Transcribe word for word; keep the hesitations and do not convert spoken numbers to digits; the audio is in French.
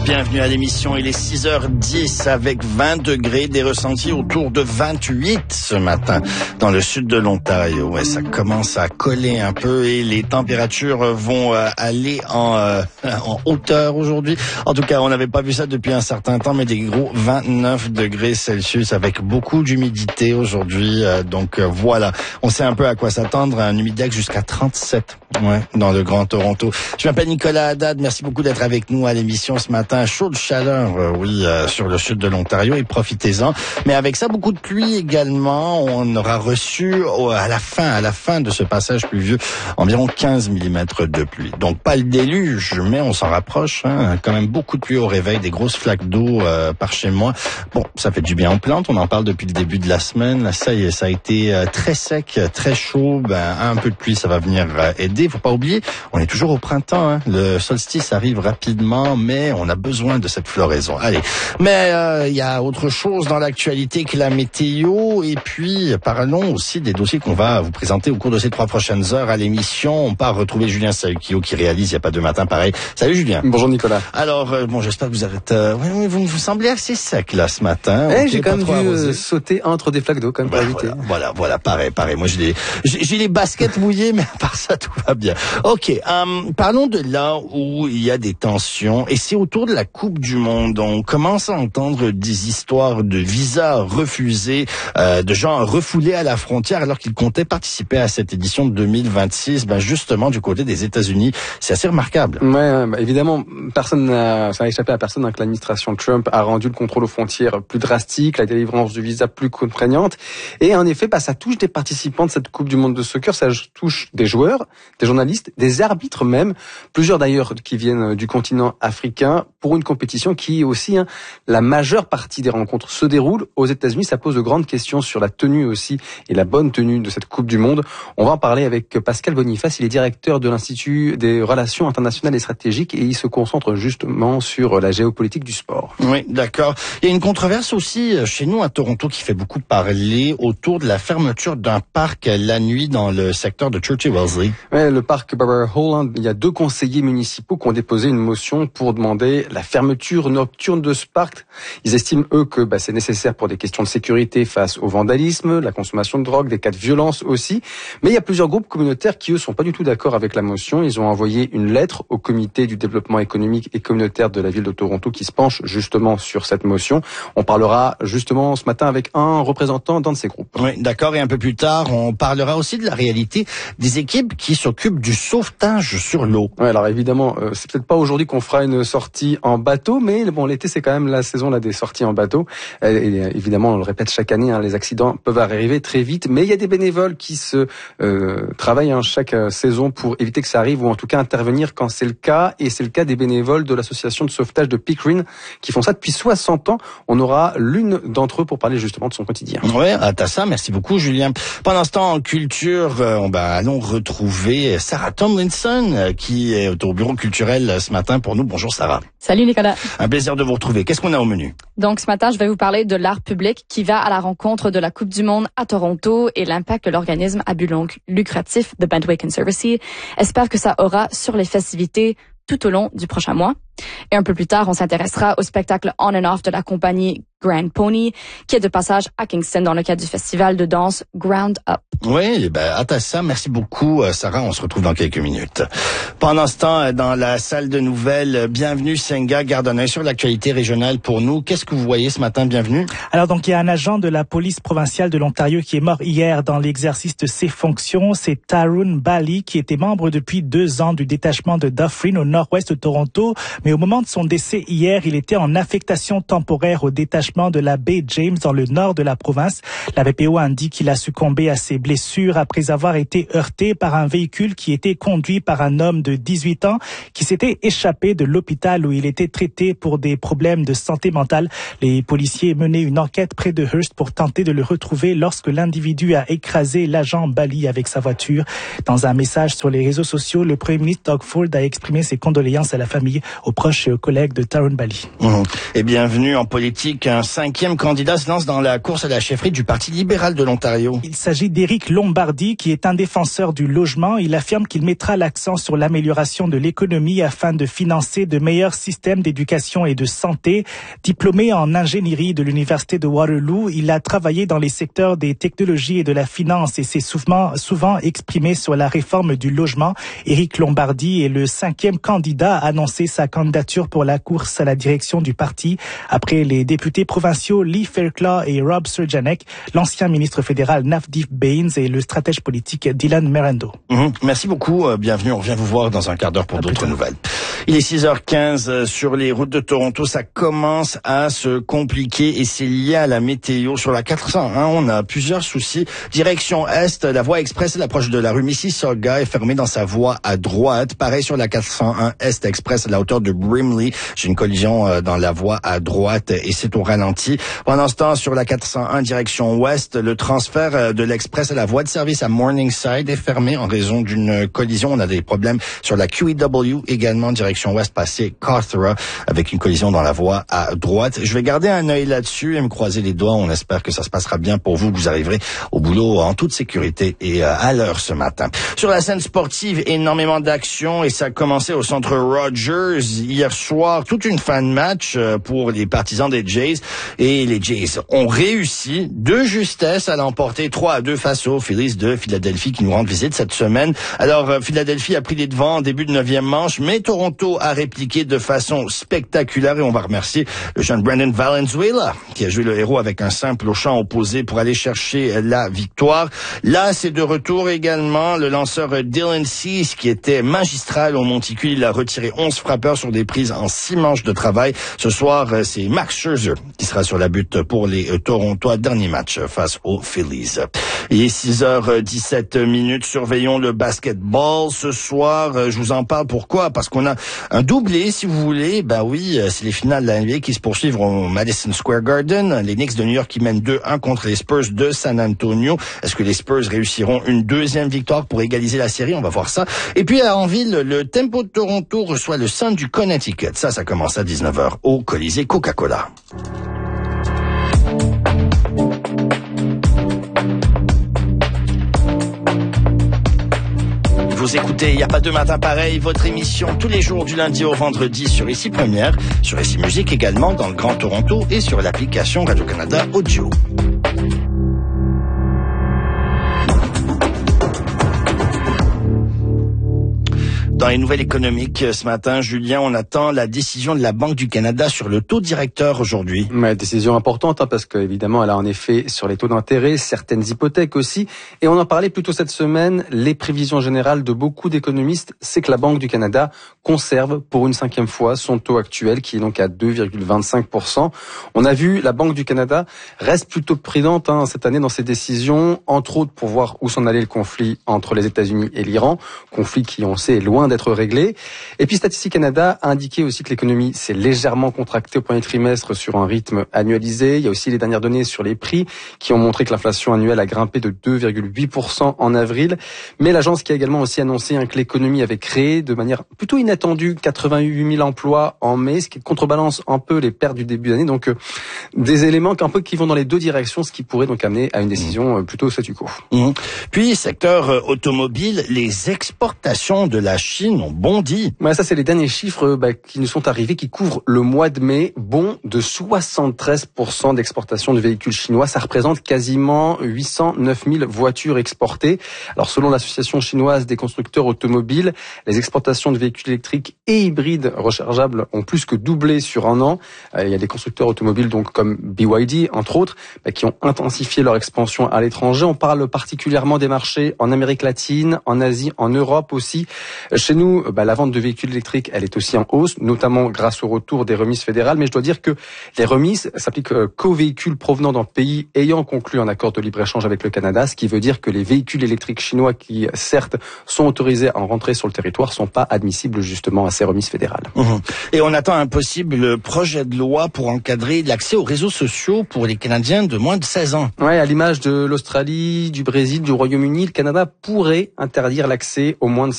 Bienvenue à l'émission, il est six heures dix avec vingt degrés, des ressentis autour de vingt-huit ce matin dans le sud de l'Ontario. Ouais, ça commence à coller un peu et les températures vont euh, aller en, euh, en hauteur aujourd'hui. En tout cas, on n'avait pas vu ça depuis un certain temps, mais des gros vingt-neuf degrés Celsius avec beaucoup d'humidité aujourd'hui. Euh, donc euh, voilà, on sait un peu à quoi s'attendre, un humidex jusqu'à trente-sept ouais, dans le Grand Toronto. Je m'appelle Nicolas Haddad, merci beaucoup d'être avec nous à l'émission ce matin. Un chaud de chaleur, euh, oui, euh, sur le sud de l'Ontario et profitez-en. Mais avec ça, beaucoup de pluie également. On aura reçu oh, à la fin, à la fin de ce passage pluvieux, environ quinze millimètres de pluie. Donc pas le déluge, mais on s'en rapproche. Hein. Quand même beaucoup de pluie au réveil, des grosses flaques d'eau euh, par chez moi. Bon, ça fait du bien aux plantes. On en parle depuis le début de la semaine. Là, ça y est, ça a été euh, très sec, très chaud. Ben un peu de pluie, ça va venir euh, aider. Faut pas oublier, on est toujours au printemps. Hein. Le solstice arrive rapidement, mais on a besoin de cette floraison. Allez, mais il euh, y a autre chose dans l'actualité que la météo, et puis parlons aussi des dossiers qu'on va vous présenter au cours de ces trois prochaines heures à l'émission. On part retrouver Julien Saukio qui réalise Il n'y a pas de matin pareil. Salut Julien. Bonjour Nicolas. Alors euh, bon, j'espère que vous êtes euh, oui, vous vous semblez assez sec là ce matin. Eh, j'ai quand même dû euh, sauter entre des flaques d'eau quand même pour voilà, éviter. Voilà, voilà, voilà, pareil, pareil. Moi j'ai les j'ai, j'ai les baskets mouillées, mais à part ça tout va bien. Ok, euh, parlons de là où il y a des tensions, et c'est autour de la Coupe du Monde. On commence à entendre des histoires de visas refusés, euh, de gens refoulés à la frontière alors qu'ils comptaient participer à cette édition de deux mille vingt-six. Ben justement du côté des États-Unis, c'est assez remarquable. Ouais, bah évidemment, personne n'a, ça a échappé à personne hein, que l'administration Trump a rendu le contrôle aux frontières plus drastique, la délivrance du visa plus contraignante, et en effet, bah ça touche des participants de cette Coupe du Monde de soccer, ça touche des joueurs, des journalistes, des arbitres même, plusieurs d'ailleurs qui viennent du continent africain pour une compétition qui aussi, hein, la majeure partie des rencontres se déroule aux États-Unis. Ça pose de grandes questions sur la tenue aussi et la bonne tenue de cette Coupe du Monde. On va en parler avec Pascal Boniface. Il est directeur de l'Institut des relations internationales et stratégiques et il se concentre justement sur la géopolitique du sport. Oui, d'accord. Il y a une controverse aussi chez nous à Toronto qui fait beaucoup parler autour de la fermeture d'un parc la nuit dans le secteur de Churchill-Wellesley. Ouais, le parc Barbara Hall, hein, il y a deux conseillers municipaux qui ont déposé une motion pour demander la fermeture nocturne de ce parc. Ils estiment, eux, que bah, c'est nécessaire pour des questions de sécurité face au vandalisme, la consommation de drogue, des cas de violence aussi. Mais il y a plusieurs groupes communautaires qui, eux, sont pas du tout d'accord avec la motion. Ils ont envoyé une lettre au comité du développement économique et communautaire de la ville de Toronto qui se penche justement sur cette motion. On parlera justement ce matin avec un représentant d'un de ces groupes. Oui, d'accord. Et un peu plus tard, on parlera aussi de la réalité des équipes qui s'occupent du sauvetage sur l'eau. Ouais, alors évidemment, euh, c'est peut-être pas aujourd'hui qu'on fera une sortie en bateau, mais bon, l'été c'est quand même la saison là des sorties en bateau. Et, et évidemment, on le répète chaque année, hein, les accidents peuvent arriver très vite, mais il y a des bénévoles qui se euh, travaillent hein, chaque euh, saison pour éviter que ça arrive ou en tout cas intervenir quand c'est le cas. Et c'est le cas des bénévoles de l'association de sauvetage de Pickering qui font ça depuis soixante ans. On aura l'une d'entre eux pour parler justement de son quotidien. Ouais, à ta ça, merci beaucoup Julien. Pendant ce temps, en culture, euh, on va allons retrouver Sarah Tomlinson euh, qui est au bureau culturel ce matin pour nous. Bonjour Sarah. Salut Nicolas. Un plaisir de vous retrouver. Qu'est-ce qu'on a au menu? Donc ce matin, je vais vous parler de l'art public qui va à la rencontre de la Coupe du Monde à Toronto et l'impact que l'organisme à but lucratif The Bandway Conservancy espère que ça aura sur les festivités tout au long du prochain mois. Et un peu plus tard, on s'intéressera au spectacle On and Off de la compagnie Grand Pony, qui est de passage à Kingston dans le cadre du festival de danse Ground Up. Oui, ben, à ça, merci beaucoup, Sarah. On se retrouve dans quelques minutes. Pendant ce temps, dans la salle de nouvelles, bienvenue Senga, garde un œil sur l'actualité régionale pour nous. Qu'est-ce que vous voyez ce matin? Bienvenue. Alors, donc, il y a un agent de la police provinciale de l'Ontario qui est mort hier dans l'exercice de ses fonctions. C'est Tarun Bali, qui était membre depuis deux ans du détachement de Dufferin au nord-ouest de Toronto. Mais au moment de son décès hier, il était en affectation temporaire au détachement de la baie James dans le nord de la province. La V P O indique qu'il a succombé à ses blessures après avoir été heurté par un véhicule qui était conduit par un homme de dix-huit ans qui s'était échappé de l'hôpital où il était traité pour des problèmes de santé mentale. Les policiers menaient une enquête près de Hearst pour tenter de le retrouver lorsque l'individu a écrasé l'agent Bali avec sa voiture. Dans un message sur les réseaux sociaux, le premier ministre Doug Ford a exprimé ses condoléances à la famille, aux aux proches et aux collègues de Tarun Bali. Mmh. Et bienvenue en politique. Un cinquième candidat se lance dans la course à la chefferie du Parti libéral de l'Ontario. Il s'agit d'Éric Lombardi, qui est un défenseur du logement. Il affirme qu'il mettra l'accent sur l'amélioration de l'économie afin de financer de meilleurs systèmes d'éducation et de santé. Diplômé en ingénierie de l'Université de Waterloo, il a travaillé dans les secteurs des technologies et de la finance et s'est souvent, souvent exprimé sur la réforme du logement. Éric Lombardi est le cinquième candidat à annoncer sa candidature pour la course à la direction du parti, après les députés provinciaux Lee Fairclough et Rob Surjanek, l'ancien ministre fédéral Navdeep Bains et le stratège politique Dylan Merendo. Mmh. Merci beaucoup, bienvenue, on revient vous voir dans un quart d'heure pour à d'autres nouvelles. Il est six heures quinze sur les routes de Toronto, ça commence à se compliquer et c'est lié à la météo. Sur la quatre cent un, on a plusieurs soucis. Direction Est, la voie express à l'approche de la rue Mississauga est fermée dans sa voie à droite. Pareil sur la quatre cent un Est Express à la hauteur de Brimley. J'ai une collision dans la voie à droite et c'est au ralenti. Pendant ce temps, sur la quatre cent un direction Ouest, le transfert de l'Express à la voie de service à Morningside est fermé en raison d'une collision. On a des problèmes sur la Q E W également, direction Ouest, passé Carthera, avec une collision dans la voie à droite. Je vais garder un œil là-dessus et me croiser les doigts. On espère que ça se passera bien pour vous, que vous arriverez au boulot en toute sécurité et à l'heure ce matin. Sur la scène sportive, énormément d'action et ça a commencé au centre Rogers hier soir. Toute une fin de match pour les partisans des Jays et les Jays ont réussi de justesse à l'emporter trois à deux face aux Phillies de Philadelphie qui nous rendent visite cette semaine. Alors, Philadelphie a pris les devants en début de neuvième manche, mais Toronto a répliqué de façon spectaculaire et on va remercier le jeune Brendan Valenzuela qui a joué le héros avec un simple au champ opposé pour aller chercher la victoire. Là, c'est de retour également le lanceur Dylan Cease qui était magistral au monticule. Il a retiré onze frappeurs sur des prises en six manches de travail. Ce soir, c'est Max Scherzer qui sera sur la butte pour les Torontois. Dernier match face aux Phillies. Il est six heures dix-sept minutes. Surveillons le basketball ce soir. Je vous en parle pourquoi? Parce qu'on a un doublé, si vous voulez. Ben oui, c'est les finales de la N B A qui se poursuivent au Madison Square Garden. Les Knicks de New York qui mènent deux un contre les Spurs de San Antonio. Est-ce que les Spurs réussiront une deuxième victoire pour égaliser la série? On va voir ça. Et puis à Anville, le Tempo de Toronto reçoit le Sun du Connecticut. Ça, ça commence à dix-neuf heures au Colisée Coca-Cola. Vous écoutez Il n'y a pas de matin pareil, votre émission tous les jours du lundi au vendredi sur Ici Première, sur Ici Musique également dans le Grand Toronto et sur l'application Radio-Canada Audio. Dans les nouvelles économiques ce matin, Julien, on attend la décision de la Banque du Canada sur le taux directeur aujourd'hui. Ouais, décision importante hein, parce qu'évidemment, elle a un effet sur les taux d'intérêt, certaines hypothèques aussi. Et on en parlait plus tôt cette semaine, les prévisions générales de beaucoup d'économistes, c'est que la Banque du Canada conserve pour une cinquième fois son taux actuel qui est donc à deux virgule vingt-cinq pour cent. On a vu la Banque du Canada reste plutôt prudente hein, cette année dans ses décisions, entre autres pour voir où s'en allait le conflit entre les États-Unis et l'Iran, conflit qui on sait est loin d'être réglé. Et puis Statistique Canada a indiqué aussi que l'économie s'est légèrement contractée au premier trimestre sur un rythme annualisé. Il y a aussi les dernières données sur les prix qui ont montré que l'inflation annuelle a grimpé de deux virgule huit pour cent en avril. Mais l'agence qui a également aussi annoncé hein, que l'économie avait créé de manière plutôt inattendue quatre-vingt-huit mille emplois en mai, ce qui contrebalance un peu les pertes du début d'année. Donc euh, des éléments un peu qui vont dans les deux directions, ce qui pourrait donc amener à une décision euh, plutôt statu quo. Mmh. Puis secteur euh, automobile, les exportations de la Chine ont bondi. Ouais, ça c'est les derniers chiffres bah, qui nous sont arrivés, qui couvrent le mois de mai, bond de soixante-treize pour cent d'exportation de véhicules chinois. Ça représente quasiment huit cent neuf mille voitures exportées. Alors selon l'association chinoise des constructeurs automobiles, les exportations de véhicules électriques et hybrides rechargeables ont plus que doublé sur un an. Euh, il y a des constructeurs automobiles donc comme B Y D entre autres, bah, qui ont intensifié leur expansion à l'étranger. On parle particulièrement des marchés en Amérique latine, en Asie, en Europe aussi. Chez nous, bah, la vente de véhicules électriques, elle est aussi en hausse, notamment grâce au retour des remises fédérales. Mais je dois dire que les remises s'appliquent qu'aux véhicules provenant d'un pays ayant conclu un accord de libre-échange avec le Canada, ce qui veut dire que les véhicules électriques chinois qui, certes, sont autorisés à rentrer sur le territoire, sont pas admissibles justement à ces remises fédérales. Mmh. Et on attend un possible projet de loi pour encadrer l'accès aux réseaux sociaux pour les Canadiens de moins de seize ans. Ouais, à l'image de l'Australie, du Brésil, du Royaume-Uni, le Canada pourrait interdire l'accès aux moins de